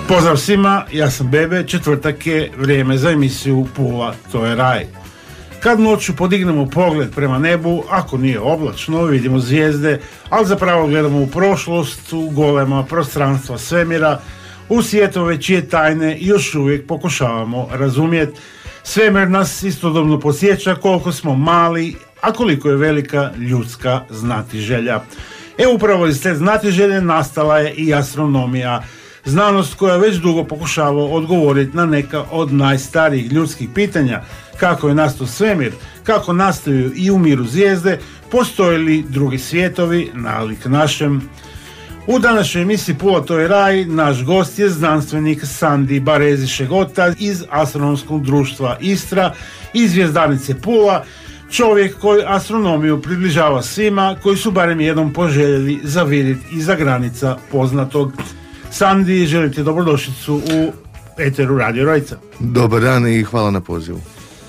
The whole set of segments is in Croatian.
Pozdrav svima, ja sam Bebe, četvrtak je, vrijeme za emisiju Pula, to je raj. Kad noću podignemo pogled prema nebu, ako nije oblačno, vidimo zvijezde, ali zapravo gledamo u prošlost, u golema prostranstva svemira, u svjetove čije tajne još uvijek pokušavamo razumjeti. Svemir nas istodobno podsjeća koliko smo mali, a koliko je velika ljudska znatiželja. Upravo iz te znatiželje nastala je i astronomija, znanost koja već dugo pokušava odgovoriti na neka od najstarijih ljudskih pitanja, kako je nastao svemir, kako nastaju i umiru zvijezde, postoje li drugi svijetovi nalik našem. U današnjoj emisiji Pula, to je raj, naš gost je znanstvenik Sandi Barezi-Šegota iz Astronomskog društva Istra i zvjezdarnice Pula, čovjek koji astronomiju približava svima koji su barem jednom poželjeli zavidjeti iza granica poznatog. Sandi, želite dobrodošlicu u eteru Radio Rojca. Dobar dan i hvala na pozivu.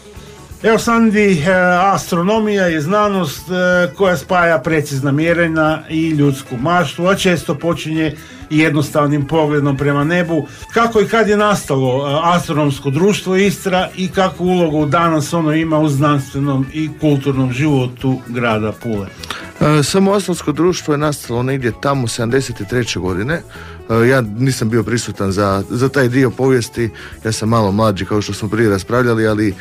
Evo Sandi, astronomija je znanost koja spaja precizna mjerenja i ljudsku maštu, a često počinje jednostavnim pogledom prema nebu. Kako i kad je nastalo astronomsko društvo Istra i kakvu ulogu danas ono ima u znanstvenom i kulturnom životu grada Pule? Samo astronomsko društvo je nastalo negdje tamo 73. godine. Ja nisam bio prisutan za taj dio povijesti, ja sam malo mlađi kao što smo prije raspravljali, ali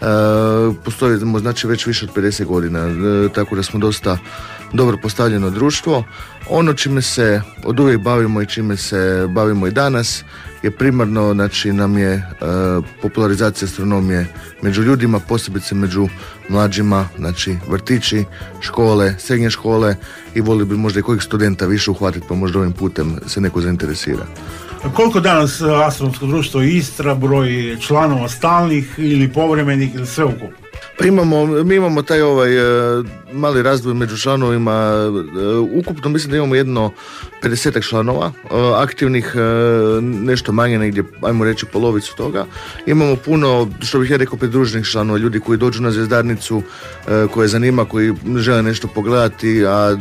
postoji znači već više od 50 godina, tako da smo dosta dobro postavljeno društvo. Ono čime se od uvijek bavimo i čime se bavimo i danas je primarno, znači nam je popularizacija astronomije među ljudima, posebice među mlađima, znači vrtići, škole, srednje škole i volio bi možda i kojeg studenta više uhvatiti, pa možda ovim putem se neko zainteresira. Koliko danas astronomsko društvo Istra broj članova stalnih ili povremenih ili sveukupno? Pa mi imamo taj mali razdvoj među članovima. Ukupno mislim da imamo jedno 50 članova, aktivnih nešto manje, negdje, ajmo reći polovicu toga. Imamo puno, što bih ja rekao, pridruženih članova, ljudi koji dođu na zvjezdarnicu, koje zanima, koji žele nešto pogledati, a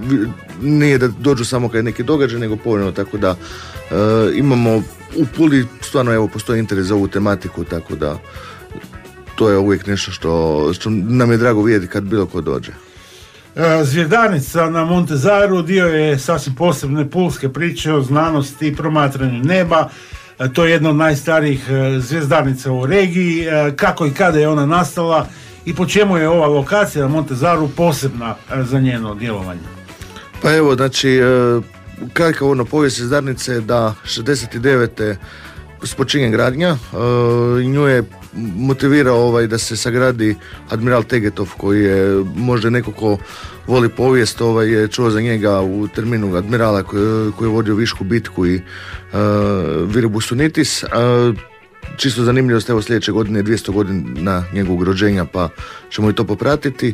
nije da dođu samo kad je neki događaj, nego povremeno, tako da imamo u Puli, stvarno evo, postoji interes za ovu tematiku, tako da to je uvijek nešto što nam je drago vidjeti kad bilo ko dođe. Zvjezdarnica na Montezaru dio je sasvim posebne pulske priče o znanosti i promatranju neba. To je jedna od najstarijih zvjezdarnica u regiji. Kako i kada je ona nastala i po čemu je ova lokacija na Montezaru posebna za njeno djelovanje? Pa evo, znači, kratka povijest zvjezdarnice je da 69. spočinje gradnja, nju je motivirao da se sagradi admiral Tegetov, koji je možda neko ko voli povijest, je čuo za njega u terminu admirala koji je vodio Višku bitku i Viribus Unitis. Čisto zanimljivost, evo sljedeće godine je 200 godina njegovog rođenja, pa ćemo i to popratiti.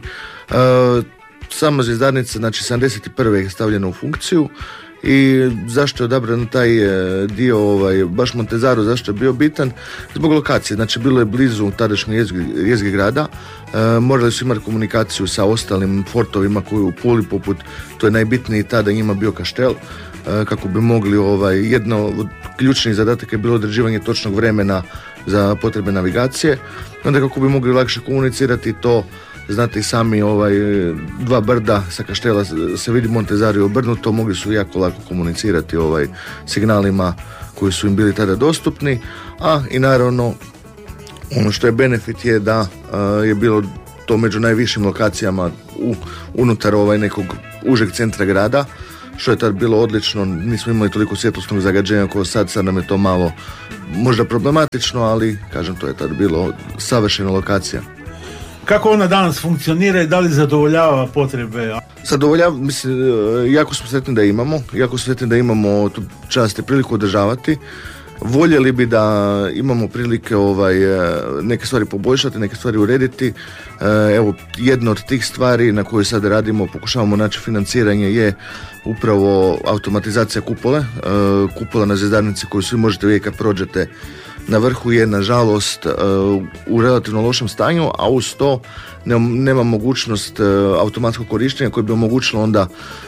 Sama zvjezdarnica, znači 71. je stavljena u funkciju. I zašto je odabran taj dio, baš Montezaro, zašto je bio bitan? Zbog lokacije, znači bilo je blizu tadašnje jezgre grada, morali su imati komunikaciju sa ostalim fortovima koji u Puli, poput, to je najbitniji tada njima bio Kaštel, kako bi mogli, jedno od ključnih zadataka je bilo određivanje točnog vremena za potrebe navigacije, onda kako bi mogli lakše komunicirati to. Znate i sami, dva brda sa Kaštela se vidi Montezari obrnuto, mogli su jako lako komunicirati signalima koji su im bili tada dostupni, a i naravno ono što je benefit je da je bilo to među najvišim lokacijama unutar nekog užeg centra grada, što je tad bilo odlično. Nismo imali toliko svjetlosnog zagađenja kao sad nam je to malo možda problematično, ali kažem, to je tad bilo savršena lokacija. Kako ona danas funkcionira i da li zadovoljava potrebe? Zadovoljava, mislim, jako smo sretni da imamo tu čast i priliku održavati. Voljeli bi da imamo prilike neke stvari poboljšati, neke stvari urediti. Evo, jedna od tih stvari na kojoj sad radimo, pokušavamo naći financiranje, je upravo automatizacija kupole. Kupola na zvjezdarnici koju svi možete vidjeti kad prođete na vrhu je nažalost u relativno lošem stanju, a uz to nema mogućnost automatskog korištenja koje bi omogućilo onda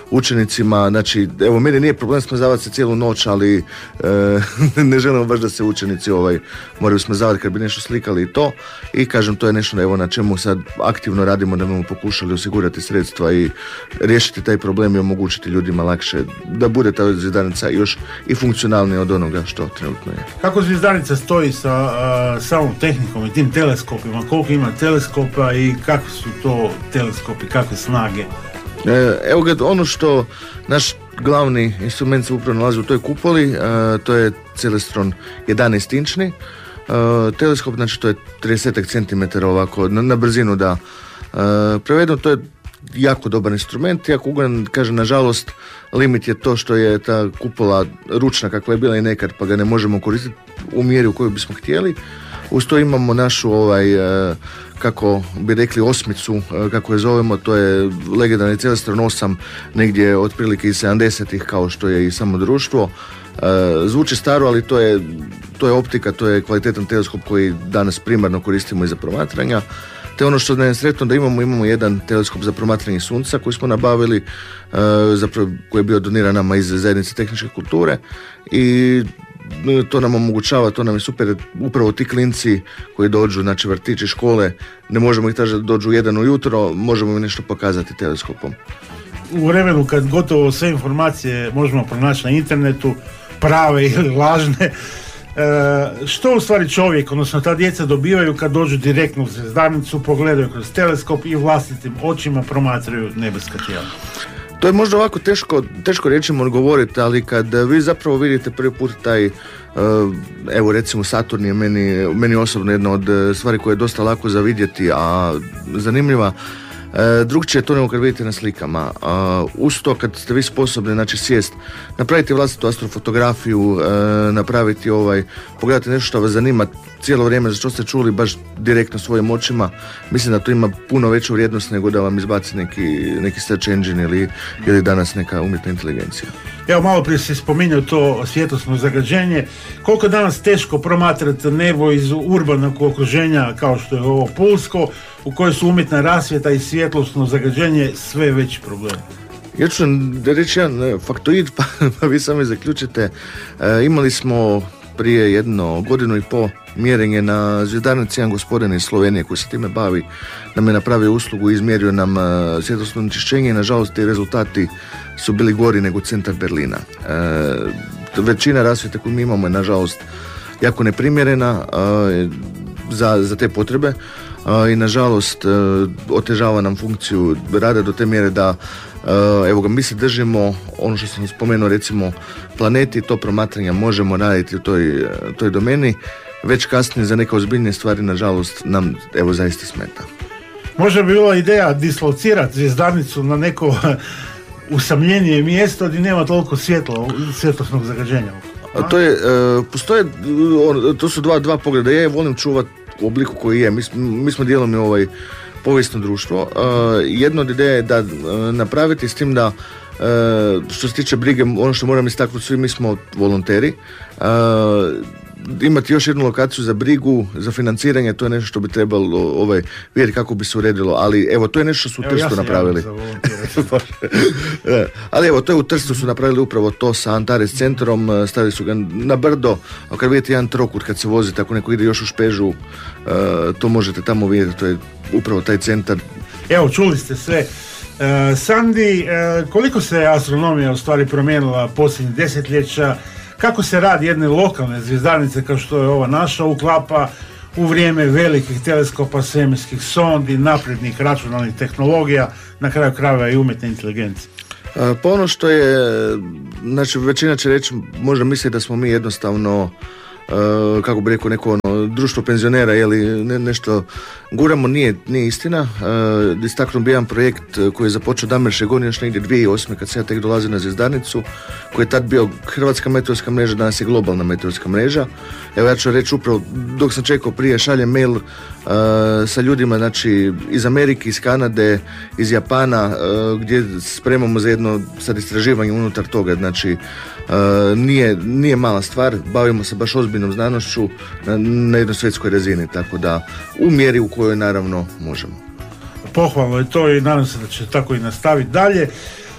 učenicima, znači, evo, meni nije problem smrzavati se cijelu noć, ali ne želimo baš da se učenici moraju smrzavati kad bi nešto slikali i to. I kažem, to je nešto evo, na čemu sad aktivno radimo, da bi mu pokušali osigurati sredstva i riješiti taj problem i omogućiti ljudima lakše da bude ta zvjezdanica još i funkcionalnija od onoga što trenutno je. Kako zvjezdanica stoji sa samom tehnikom i tim teleskopima? Koliko ima teleskopa i kakvi su to teleskopi, kakve snage? Evo ga, ono što naš glavni instrument se upravo nalazi u toj kupoli, to je Celestron 11-inčni teleskop, znači to je 30 cm ovako na brzinu da prevedno, to je jako dobar instrument, jako ugodan, kažem, nažalost limit je to što je ta kupola ručna kakva je bila i nekad, pa ga ne možemo koristiti u mjeri u kojoj bismo htjeli. Uz to imamo našu kako bi rekli osmicu, kako je zovemo, to je legendarni Celestron 8, negdje otprilike iz 70-ih, kao što je i samo društvo. Zvuči staro, ali to je optika, to je kvalitetan teleskop koji danas primarno koristimo i za promatranja. Te ono što nam je sretno da imamo jedan teleskop za promatranje sunca koji smo nabavili, zapravo koji je bio doniran nama iz zajednice tehničke kulture, i to nam omogućava, to nam je super, upravo ti klinci koji dođu, znači vrtići, škole, ne možemo ih tražiti da dođu 1 ujutro, možemo im nešto pokazati teleskopom. U vremenu kad gotovo sve informacije možemo pronaći na internetu, prave ili lažne, što u stvari čovjek, odnosno ta djeca dobivaju kad dođu direktno u zvjezdarnicu, pogledaju kroz teleskop i vlastitim očima promatraju nebeska tijela? To je možda ovako teško rečimo odgovoriti, ali kad vi zapravo vidite prvi put taj, evo recimo Saturn je meni osobno jedna od stvari koje je dosta lako za vidjeti, a zanimljiva. Drugčije je to nego kad vidite na slikama. Uz to kad ste vi sposobni, znači sjest, napraviti vlastitu astrofotografiju, napraviti pogledati nešto što vas zanima cijelo vrijeme, za što ste čuli baš direktno svojim očima, mislim da to ima puno veću vrijednost nego da vam izbaci neki search engine ili danas neka umjetna inteligencija. Evo, malo prije se spominjao to svjetlosno zagađenje. Koliko je danas teško promatrati nebo iz urbanog okruženja kao što je ovo Pulsko, u kojoj su umjetna rasvjeta i svjetlosno zagađenje sve veći problem? Ja ću reći jedan faktoid, pa vi sami zaključite. Imali smo prije 1.5 godinu mjerenje na zvjezdarnici, jedan gospodin iz Slovenije koji se time bavi, nam je napravio uslugu, izmjerio nam svjetlosno onečišćenje i nažalost ti rezultati su bili gori nego centar Berlina. Većina rasvjete koju mi imamo je nažalost jako neprimjerena za te potrebe i nažalost otežava nam funkciju rada do te mjere da evo ga, mi se držimo ono što sam spomenuo, recimo planeti, to promatranja možemo raditi u toj domeni, već kasnije za neke ozbiljne stvari nažalost nam evo zaista smeta. Možda bi bila ideja dislocirati zvjezdarnicu na neko usamljenije mjesto gdje nema toliko svjetlosnog zagađenja. To su dva pogleda. Ja je volim čuvati u obliku koji je. Mi smo dijelom povijesno društvo. Jedna od ideja je da napraviti s tim da što se tiče brige, ono što moram istaknuti, svi mi smo volonteri. Imati još jednu lokaciju za brigu, za financiranje, to je nešto što bi trebalo vidjeti kako bi se uredilo, ali evo, to je nešto što su u Trstu napravili. Ali evo, to je u Trstu su napravili upravo to sa Antares centrom, stavili su ga na brdo, a kad vidite jedan trokut kad se vozite, ako neko ide još u Špežu, to možete tamo vidjeti, to je upravo taj centar. Evo, čuli ste sve. Sandi, koliko se astronomija u stvari promijenila posljednjih desetljeća? Kako se rad jedne lokalne zvjezdarnice kao što je ova naša uklapa u vrijeme velikih teleskopa, svemirskih sondi, naprednih računalnih tehnologija, na kraju krajeva i umjetne inteligencije? Pa ono što je, znači većina će reći, možda misli da smo mi jednostavno, kako bi rekao, neko društvo penzionera ili nešto guramo, nije istina. Istaknuo bi jedan projekt koji je započeo Damir Šegon još negdje 2008. kad se ja tek dolazio na zvjezdarnicu, koji je tad bio Hrvatska meteorska mreža, danas je globalna meteorska mreža. Evo ja ću reći upravo, dok sam čekao prije, šaljem mail sa ljudima, znači iz Amerike, iz Kanade, iz Japana, gdje spremamo za jedno sad istraživanje unutar toga, znači nije mala stvar, bavimo se baš ozbiljnom znanošću na jednoj svjetskoj razini, tako da u mjeri u kojoj naravno možemo. Pohvalno je to i nadam se da će tako i nastaviti dalje.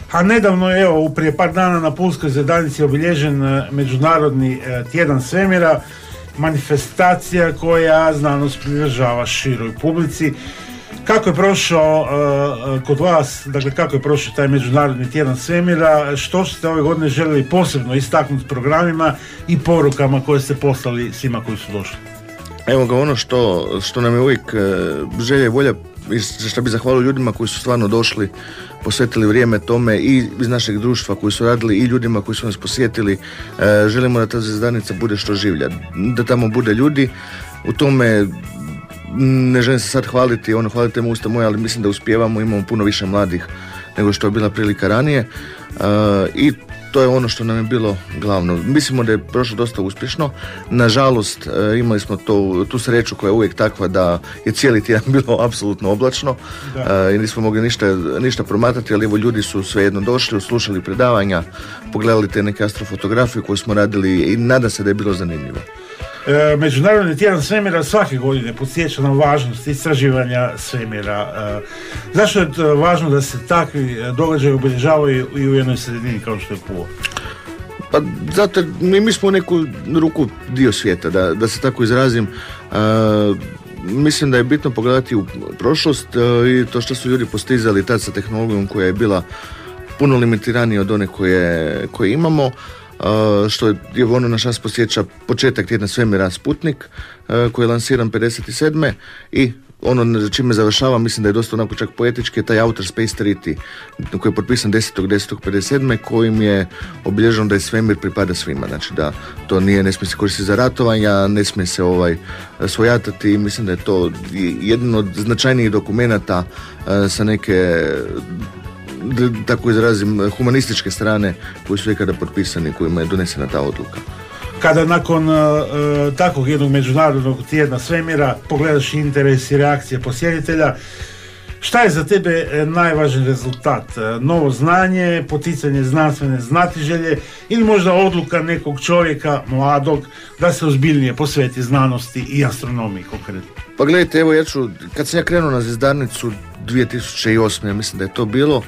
A nedavno je, evo, prije par dana na Pulskoj zajednici obilježen Međunarodni tjedan svemira, manifestacija koja znanost približava široj publici. Kako je prošao kod vas, dakle kako je prošao taj Međunarodni tjedan svemira, što ste ove godine željeli posebno istaknuti programima i porukama koje ste poslali svima koji su došli? Evo ga, ono što nam je uvijek želja i volja, i što bi zahvalio ljudima koji su stvarno došli, posvetili vrijeme tome, i iz našeg društva koji su radili i ljudima koji su nas posjetili. Želimo da ta zvjezdarnica bude što življa, da tamo bude ljudi. U tome ne želim se sad hvaliti, hvalite mu usta moja, ali mislim da uspijevamo, imamo puno više mladih nego što je bila prilika ranije, i to je ono što nam je bilo glavno. Mislimo da je prošlo dosta uspješno. Nažalost, imali smo tu sreću koja je uvijek takva da je cijeli tjedan bilo apsolutno oblačno i nismo mogli ništa promatrati, ali evo, ljudi su svejedno došli, slušali predavanja, pogledali te neke astrofotografije koje smo radili i nadam se da je bilo zanimljivo. Međunarodni tjedan svemira svake godine podsjeća na važnost istraživanja svemira. Zašto je važno da se takvi događaji obilježavaju i u jednoj sredini kao što je Pula? Pa zato mi smo u neku ruku dio svijeta, da se tako izrazim. Mislim da je bitno pogledati u prošlost i to što su ljudi postizali tad sa tehnologijom koja je bila puno limitiranija od one koje imamo. Što je ono naš nas posjeća početak tjedna svemira Sputnik, koji je lansiran 57. i ono čime završava, mislim da je dosta onako čak poetički, je taj Outer Space Treaty koji je potpisan 10.10.57. kojim je obilježeno da je svemir pripada svima, znači da to ne smije se koristiti za ratovanja, ne smije se svojatati, i mislim da je to jedan od značajnijih dokumenata sa neke, tako izrazim, humanističke strane koji su ikada potpisani, kojima je donesena ta odluka. Kada nakon takvog jednog međunarodnog tjedna svemira pogledaš interes i reakcije posjetitelja, šta je za tebe najvažniji rezultat? Novo znanje, poticanje znanstvene znatiželje ili možda odluka nekog čovjeka mladog da se ozbiljnije posveti znanosti i astronomiji konkretno? Pa gledajte, evo kad sam ja krenuo na zvjezdarnicu 2008. mislim da je to bilo,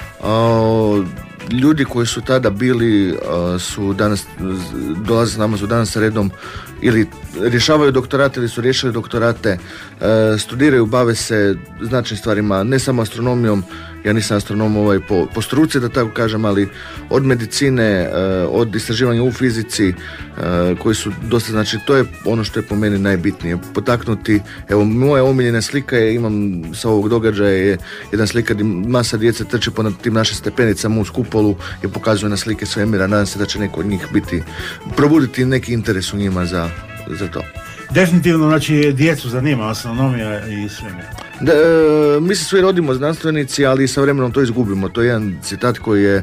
ljudi koji su tada bili su danas, dolaze s nama, su danas redom ili rješavaju doktorate ili su riješili doktorate, studiraju, bave se značajnim stvarima, ne samo astronomijom. Ja nisam astronom po struci, da tako kažem, ali od medicine, od istraživanja u fizici, koji su dosta, znači to je ono što je po meni najbitnije, potaknuti. Evo, moja omiljena slika je, imam sa ovog događaja, je jedna slika gdje masa djece trči po tim našim stepenicama uz kupolu i pokazuje na slike svemira. Nadam se da će neko od njih probuditi neki interes u njima za to. Definitivno, znači, djecu zanima astronomija i svemir. Mi se svi rodimo znanstvenici, ali sa vremenom to izgubimo. To je jedan citat koji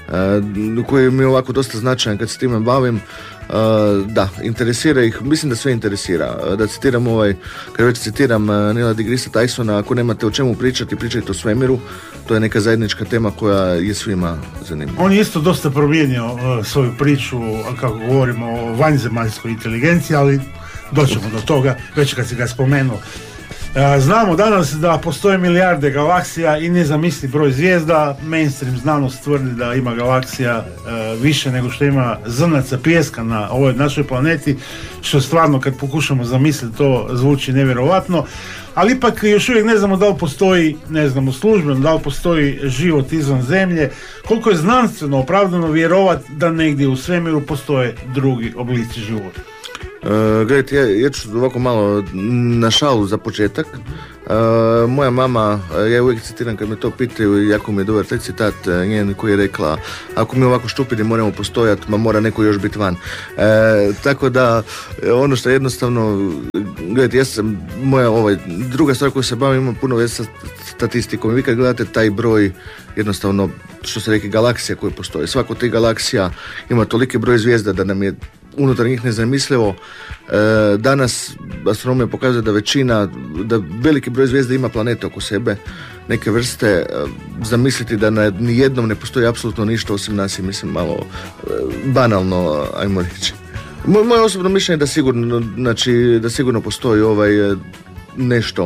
mi je ovako dosta značajan kad se time bavim. Da, interesira ih, mislim da sve interesira. Da citiram kad već citiram Neila deGrasse Tysona, ako nemate o čemu pričati, pričajte o svemiru. To je neka zajednička tema koja je svima zanimljiva. On je isto dosta promijenio svoju priču, kako govorimo o vanjzemaljskoj inteligenciji, ali doćemo do toga, već kad si ga spomenuo. Znamo danas da postoje milijarde galaksija i nezamisli broj zvijezda. Mainstream znanost tvrdi da ima galaksija više nego što ima zrnaca pijeska na ovoj našoj planeti, što stvarno kad pokušamo zamisliti to zvuči nevjerovatno. Ali ipak još uvijek ne znamo da li postoji, službeno, da li postoji život izvan zemlje, koliko je znanstveno opravdano vjerovati da negdje u svemiru postoje drugi oblici života. Gledajte, ja ću ovako malo na šalu za početak. Moja mama, ja uvijek citiram kad me to pitaju, jako mi je dobar taj citat njen koji je rekla: ako mi ovako štupidi moramo postojati, mora neko još biti van. Tako da, ono što je jednostavno, gledajte, ja sam, druga stvar koju se bavim, ima puno veze sa statistikom. Vi kad gledate taj broj, jednostavno, što se reke, galaksija koje postoje, svako od tih galaksija ima toliki broj zvijezda da nam je unutar njih nezamislivo. Danas astronomija pokazuje da veliki broj zvijezda ima planete oko sebe, neke vrste. Zamisliti da na nijednom ne postoji apsolutno ništa osim nas je, mislim, malo banalno, ajmo reći. Moje osobno mišljenje je da sigurno postoji nešto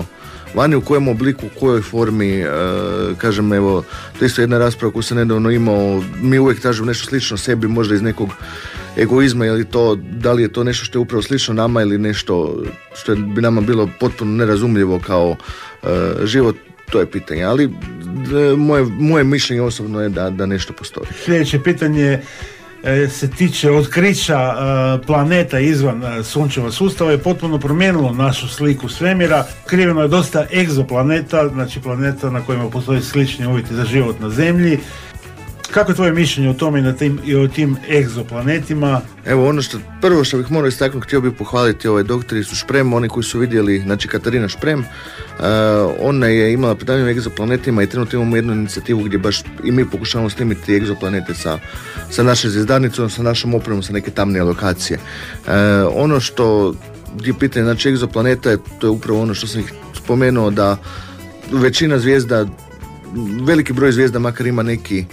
vani, u kojem obliku, u kojoj formi, kažem, evo, to je isto jedna rasprava koju sam nedavno imao, mi uvijek tražimo nešto slično sebi, možda iz nekog egoizma, da li je to nešto što je upravo slično nama ili nešto što bi nama bilo potpuno nerazumljivo kao život, to je pitanje, ali moje mišljenje osobno je da nešto postoji. Sljedeće pitanje se tiče otkrića planeta izvan sunčevog sustava, je potpuno promijenilo našu sliku svemira. Otkriveno je dosta egzoplaneta, znači planeta na kojima postoje slični uvjeti za život na Zemlji. Kako je tvoje mišljenje o tome i o tim egzoplanetima? Evo, prvo što bih morao istaknuti, htio bih pohvaliti doktoricu Šprem, oni koji su vidjeli, znači Katarina Šprem, ona je imala predavanje o egzoplanetima i trenutno imamo jednu inicijativu gdje baš i mi pokušavamo snimiti egzoplanete sa naše zvjezdarnicom, sa našom opremom, sa neke tamne lokacije. Ono što je pitanje, znači egzoplaneta, to je upravo ono što sam ih spomenuo, da većina zvijezda, veliki broj zvijezda makar ima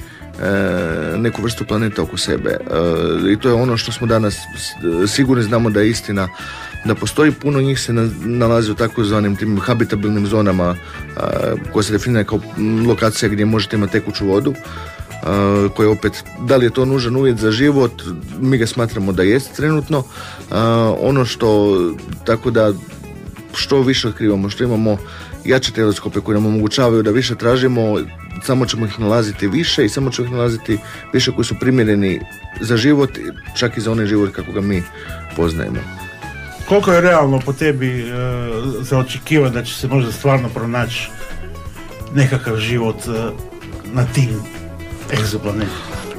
neku vrstu planeta oko sebe, i to je ono što smo danas sigurni, znamo da je istina, da postoji puno njih se nalazi u takozvanim tim habitabilnim zonama koje se definira kao lokacija gdje možete imati tekuću vodu, koje opet, da li je to nužan uvjet za život, mi ga smatramo da jest trenutno. Ono što, tako da što više otkrivamo, što imamo jače teleskope koji nam omogućavaju da više tražimo, samo ćemo ih nalaziti više i samo ćemo ih nalaziti više koji su primjereni za život, čak i za onaj život kako ga mi poznajemo. Koliko je realno po tebi za očekivati da će se možda stvarno pronaći nekakav život na tim egzoplanetima?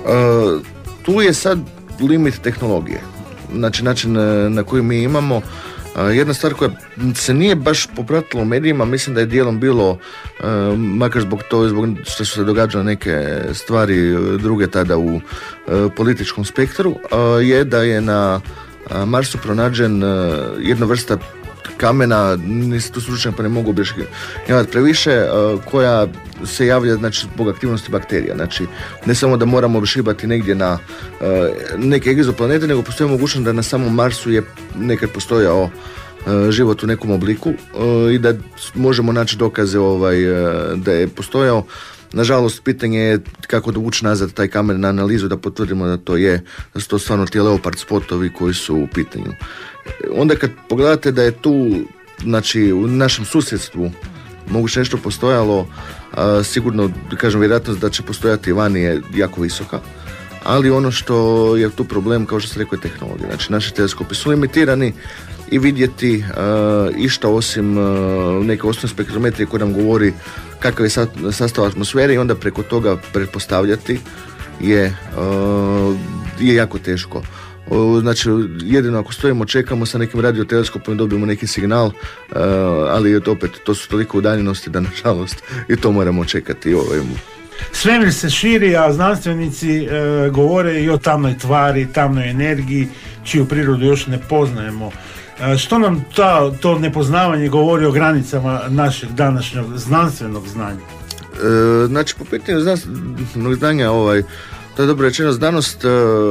Tu je sad limit tehnologije, znači način na koji mi imamo. Jedna stvar koja se nije baš popratila u medijima, mislim da je dijelom bilo, makar zbog što su se događale neke stvari druge tada u političkom spektru, je da je na Marsu pronađen jedna vrsta kamena, nisi tu stručnjak pa ne mogu objašnjavati previše, koja se javlja, znači, zbog aktivnosti bakterija. Znači, ne samo da moramo šibati negdje na neke egzoplanete, nego postoji mogućnost da na samom Marsu je nekad postojao život u nekom obliku i da možemo naći dokaze da je postojao. Nažalost, pitanje je kako dovući nazad taj kamen na analizu da potvrdimo da su to stvarno ti leopard spotovi koji su u pitanju. Onda kad pogledate da je tu, znači, u našem susjedstvu moguće nešto postojalo, sigurno, kažem, vjerojatnost da će postojati vani je jako visoka, ali ono što je tu problem, kao što sam rekao, je tehnologija. Znači, naši teleskopi su limitirani i vidjeti išta osim neke osnovne spektrometrije koja nam govori kakav je sastav atmosfere i onda preko toga pretpostavljati je jako teško. Znači, jedino ako stojimo, čekamo sa nekim radioteleskopom i dobijemo neki signal, ali opet to su toliko udaljenosti da nažalost i to moramo čekati. Svemir se širi, a znanstvenici govore i o tamnoj tvari, tamnoj energiji, čiju prirodu još ne poznajemo. Što nam to nepoznavanje govori o granicama našeg današnjeg znanstvenog znanja? Znači, po pitanju znanstvenog znanja, to je dobro rečeno, znanost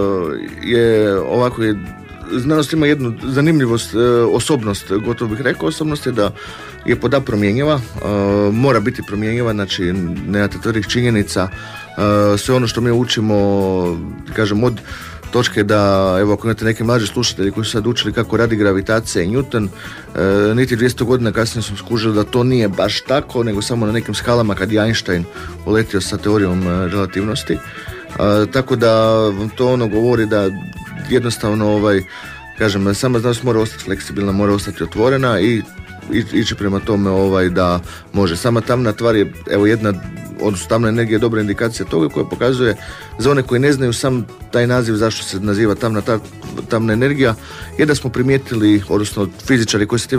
je ovako, znanost ima jednu zanimljivost, osobnost, gotovo bih rekao, osobnost je da je poda promjenjiva, mora biti promjenjiva, znači nemate tvrdih činjenica, sve ono što mi učimo, kažem, od točke da, evo, ako imate neke mlađe slušatelji koji su sad učili kako radi gravitacija i Newton, niti 200 godina kasnije smo skužili da to nije baš tako, nego samo na nekim skalama kad je Einstein uletio sa teorijom relativnosti. Tako da vam to govori da jednostavno, kažem, sama znanost mora ostati fleksibilna, mora ostati otvorena i ići prema tome da može. Sama tamna tvar je, evo, odnosno tamna energija je dobra indikacija toga koja pokazuje za one koji ne znaju sam taj naziv zašto se naziva tamna energija, je da smo primijetili, odnosno fizičari koji se tim